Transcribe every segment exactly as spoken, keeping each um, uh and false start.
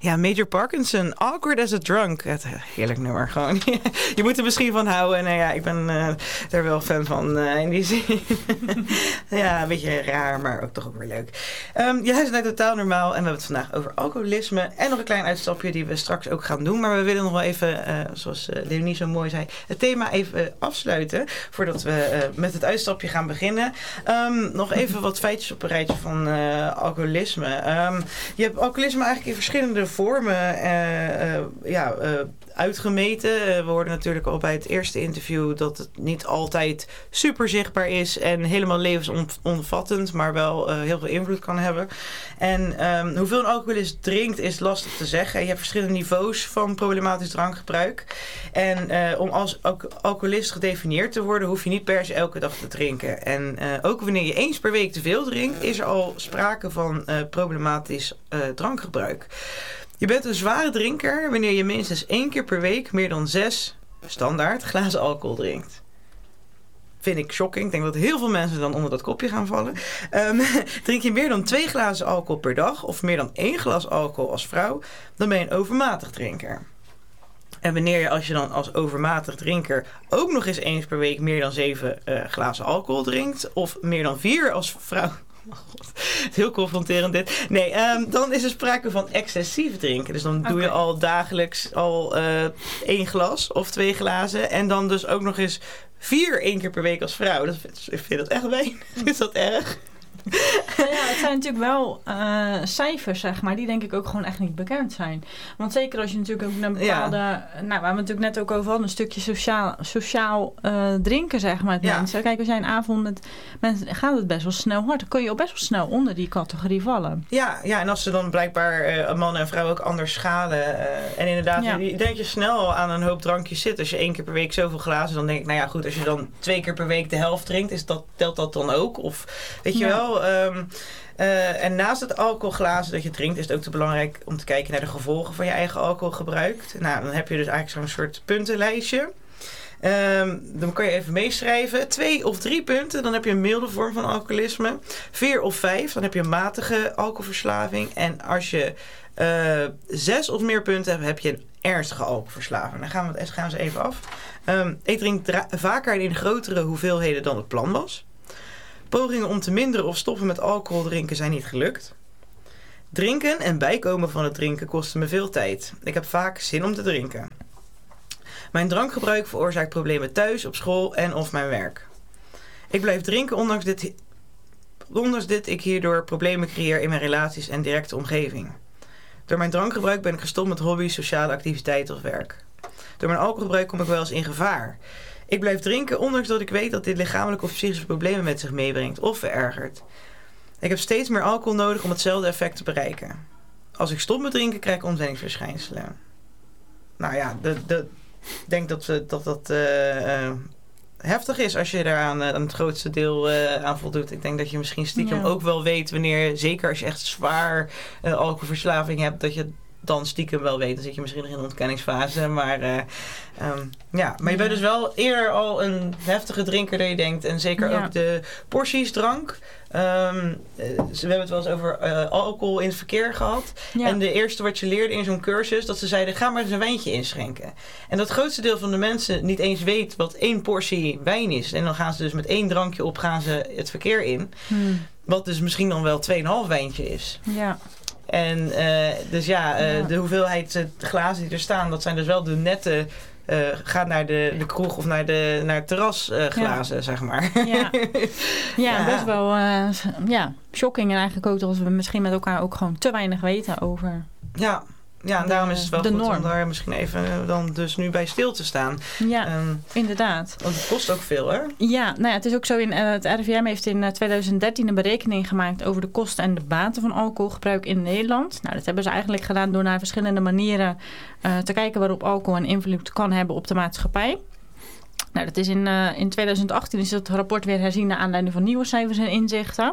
Ja, Major Parkinson, Awkward as a Drunk. Het, heerlijk nummer, gewoon. Je moet er misschien van houden. Nou ja, ik ben uh, er wel fan van uh, in die zin. Ja, een beetje raar, maar ook toch ook weer leuk. Um, je luistert naar Totaal Normaal en we hebben het vandaag over alcoholisme. En nog een klein uitstapje die we straks ook gaan doen. Maar we willen nog wel even, uh, zoals uh, Leonie zo mooi zei, het thema even uh, afsluiten. Voordat we uh, met het uitstapje gaan beginnen. Um, nog even wat feitjes op een rijtje van uh, alcoholisme. Um, je hebt alcoholisme eigenlijk in verschillende vormen uh, uh, ja, uh, uitgemeten. Uh, we hoorden natuurlijk al bij het eerste interview dat het niet altijd super zichtbaar is en helemaal levensomvattend, maar wel uh, heel veel invloed kan hebben. En um, hoeveel een alcoholist drinkt is lastig te zeggen. Je hebt verschillende niveaus van problematisch drankgebruik. En uh, om als alcoholist gedefinieerd te worden, hoef je niet per se elke dag te drinken. En uh, ook wanneer je eens per week te veel drinkt, is er al sprake van uh, problematisch uh, drankgebruik. Je bent een zware drinker wanneer je minstens één keer per week meer dan zes standaard glazen alcohol drinkt. Vind ik shocking. Ik denk dat heel veel mensen dan onder dat kopje gaan vallen. Um, drink je meer dan twee glazen alcohol per dag of meer dan één glas alcohol als vrouw, dan ben je een overmatig drinker. En wanneer je als je dan als overmatig drinker ook nog eens eens per week meer dan zeven uh, glazen alcohol drinkt of meer dan vier als vrouw. Oh God, het is heel confronterend dit. Nee, um, dan is er sprake van excessief drinken. Dus dan doe okay. je al dagelijks al uh, één glas of twee glazen. En dan dus ook nog eens vier één keer per week als vrouw. Dat, ik vind dat echt weinig. Is dat erg? Ja, het zijn natuurlijk wel uh, cijfers, zeg maar, die denk ik ook gewoon echt niet bekend zijn. Want zeker als je natuurlijk ook een bepaalde, ja. nou, waar we het natuurlijk net ook over hadden, een stukje sociaal, sociaal uh, drinken, zeg maar, met ja. mensen. Kijk, als jij een avond met mensen, gaat het best wel snel hard. Dan kun je ook best wel snel onder die categorie vallen. Ja, ja, en als ze dan blijkbaar uh, man en vrouw ook anders schalen. Uh, en inderdaad, ja. je denkt je snel aan een hoop drankjes zit. Als je één keer per week zoveel glazen, dan denk ik, nou ja, goed, als je dan twee keer per week de helft drinkt, is dat, telt dat dan ook? Of, weet je ja. wel... Um, uh, en naast het alcoholglazen dat je drinkt, is het ook te belangrijk om te kijken naar de gevolgen van je eigen alcoholgebruik. Nou, dan heb je dus eigenlijk zo'n soort puntenlijstje. Um, dan kan je even meeschrijven. Twee of drie punten, dan heb je een milde vorm van alcoholisme. Vier of vijf, dan heb je een matige alcoholverslaving. En als je uh, zes of meer punten hebt, heb je een ernstige alcoholverslaving. Dan gaan we het gaan we eens even af. Um, ik drink dra- vaker en in grotere hoeveelheden dan het plan was. Pogingen om te minderen of stoppen met alcohol drinken zijn niet gelukt. Drinken en bijkomen van het drinken kosten me veel tijd. Ik heb vaak zin om te drinken. Mijn drankgebruik veroorzaakt problemen thuis, op school en of mijn werk. Ik blijf drinken ondanks dit, ondanks dit ik hierdoor problemen creëer in mijn relaties en directe omgeving. Door mijn drankgebruik ben ik gestopt met hobby's, sociale activiteiten of werk. Door mijn alcoholgebruik kom ik wel eens in gevaar. Ik blijf drinken, ondanks dat ik weet dat dit lichamelijke of psychische problemen met zich meebrengt of verergert. Ik heb steeds meer alcohol nodig om hetzelfde effect te bereiken. Als ik stop met drinken, krijg ik ontwenningsverschijnselen. Nou ja, ik denk dat we, dat, dat uh, uh, heftig is als je daar aan, uh, aan het grootste deel uh, aan voldoet. Ik denk dat je misschien stiekem ja. ook wel weet wanneer, zeker als je echt zwaar uh, alcoholverslaving hebt, dat je dan stiekem wel weet. Dan zit je misschien nog in de ontkenningsfase. Maar, uh, um, ja. maar je bent dus wel eerder al een heftige drinker dan je denkt. En zeker ja. ook de porties drank. Um, we hebben het wel eens over uh, alcohol in het verkeer gehad. Ja. En de eerste wat je leerde in zo'n cursus, dat ze zeiden, ga maar eens een wijntje inschenken. En dat grootste deel van de mensen niet eens weet wat één portie wijn is. En dan gaan ze dus met één drankje op gaan ze het verkeer in. Hmm. Wat dus misschien dan wel tweeënhalf wijntje is. Ja. En uh, dus ja, uh, ja, de hoeveelheid uh, glazen die er staan, dat zijn dus wel de nette, uh, gaat naar de, de kroeg of naar, de, naar het terras uh, glazen, ja. zeg maar. Ja, ja, ja. best wel uh, ja, shocking en eigenlijk ook dat we misschien met elkaar ook gewoon te weinig weten over... Ja. Ja, en de, daarom is het wel goed norm. om daar misschien even dan dus nu bij stil te staan. Ja, um, inderdaad. Want het kost ook veel, hè? Ja, nou ja, het is ook zo, in, uh, het R I V M heeft in uh, twintig dertien een berekening gemaakt over de kosten en de baten van alcoholgebruik in Nederland. Nou, dat hebben ze eigenlijk gedaan door naar verschillende manieren uh, te kijken waarop alcohol een invloed kan hebben op de maatschappij. Nou, dat is in, uh, in twintig achttien is het rapport weer herzien naar aanleiding van nieuwe cijfers en inzichten.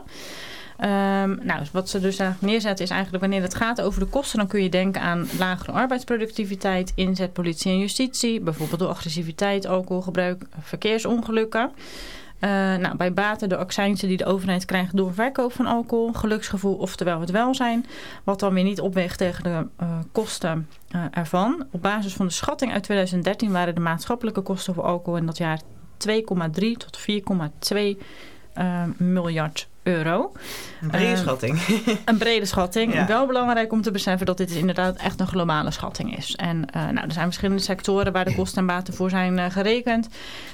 Um, nou, wat ze dus eigenlijk neerzetten is eigenlijk wanneer het gaat over de kosten, dan kun je denken aan lagere arbeidsproductiviteit, inzet politie en justitie, bijvoorbeeld door agressiviteit, alcoholgebruik, verkeersongelukken. Uh, nou, bij baten de accijnzen die de overheid krijgt door verkoop van alcohol, geluksgevoel, oftewel het welzijn, wat dan weer niet opweegt tegen de uh, kosten uh, ervan. Op basis van de schatting uit twintig dertien waren de maatschappelijke kosten voor alcohol in dat jaar twee komma drie tot vier komma twee uh, miljard euro. Een brede uh, schatting. Een brede schatting. Ja. Wel belangrijk om te beseffen dat dit inderdaad echt een globale schatting is. En uh, nou, er zijn verschillende sectoren waar de kosten en baten voor zijn uh, gerekend.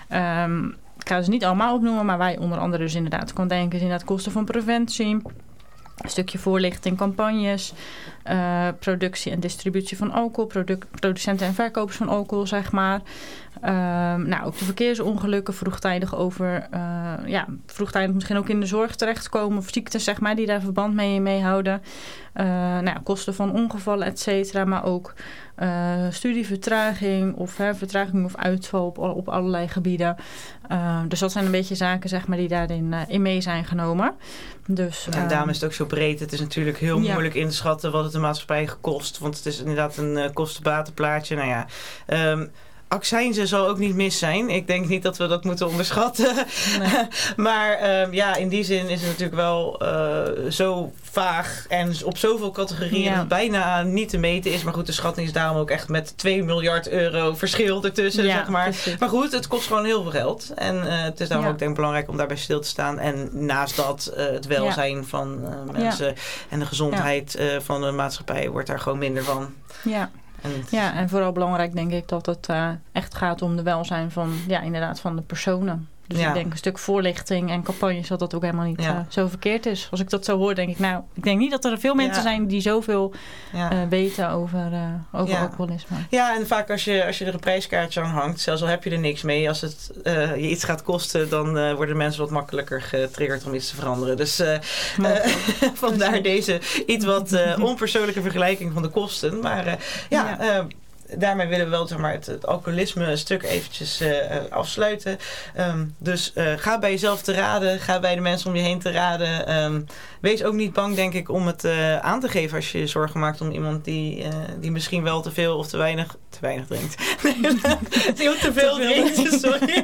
Um, ik ga ze niet allemaal opnoemen, maar wij onder andere dus inderdaad kan denken is inderdaad kosten van preventie, een stukje voorlichting, campagnes, uh, productie en distributie van alcohol, produc- producenten en verkopers van alcohol, zeg maar. Uh, nou, ook de verkeersongelukken, vroegtijdig over, uh, ja, vroegtijdig misschien ook in de zorg terechtkomen of ziektes, zeg maar, die daar verband mee, mee houden. Uh, nou ja, kosten van ongevallen, et cetera, maar ook uh, studievertraging of hè, vertraging of uitval op, op allerlei gebieden. Uh, dus dat zijn een beetje zaken, zeg maar, die daarin uh, in mee zijn genomen. Dus, ja, en uh, daarom is het ook zo breed. Het is natuurlijk heel ja. moeilijk in te schatten wat het de maatschappij gekost. Want het is inderdaad een uh, kostenbatenplaatje. Nou ja, um, accijnzen zal ook niet mis zijn. Ik denk niet dat we dat moeten onderschatten. Nee. Maar um, ja, in die zin is het natuurlijk wel uh, zo vaag en op zoveel categorieën ja. dat het bijna niet te meten is. Maar goed, de schatting is daarom ook echt met twee miljard euro verschil ertussen, ja, zeg maar. Precies. Maar goed, het kost gewoon heel veel geld. En uh, het is daarom ja. ook denk ik belangrijk om daarbij stil te staan. En naast dat uh, het welzijn ja. van uh, mensen ja. en de gezondheid ja. uh, van de maatschappij wordt daar gewoon minder van. Ja. En ja, en vooral belangrijk denk ik dat het uh, echt gaat om de welzijn van, ja, inderdaad van de personen. Dus ja. ik denk een stuk voorlichting en campagnes dat dat ook helemaal niet ja. uh, zo verkeerd is. Als ik dat zo hoor, denk ik, nou, ik denk niet dat er veel mensen ja. zijn die zoveel ja. uh, weten over, uh, over ja. alcoholisme. Ja, en vaak als je, als je er een prijskaartje aan hangt, zelfs al heb je er niks mee, als het uh, je iets gaat kosten, dan uh, worden mensen wat makkelijker getriggerd om iets te veranderen. Dus uh, uh, vandaar deze iets wat uh, onpersoonlijke vergelijking van de kosten. Maar uh, ja... ja. Uh, Daarmee willen we wel zeg maar, het, het alcoholisme stuk eventjes uh, afsluiten. Um, dus uh, ga bij jezelf te raden. Ga bij de mensen om je heen te raden. Um, wees ook niet bang, denk ik, om het uh, aan te geven als je je zorgen maakt om iemand die, uh, die misschien wel te veel of te weinig, te weinig drinkt. die ook te veel te drinkt, veel. Sorry.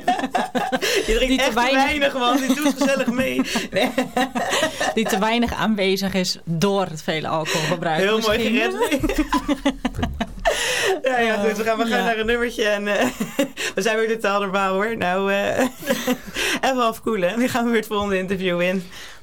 Je drinkt die echt te weinig, te weinig man. Die doet gezellig mee. Nee. Die te weinig aanwezig is door het vele alcoholgebruik. Heel misschien. Mooi gered. Ja, ja, goed. We gaan, we gaan ja. naar een nummertje en uh, we zijn weer totaal normaal hoor. Nou, uh, even afkoelen. En dan gaan we weer het volgende interview in.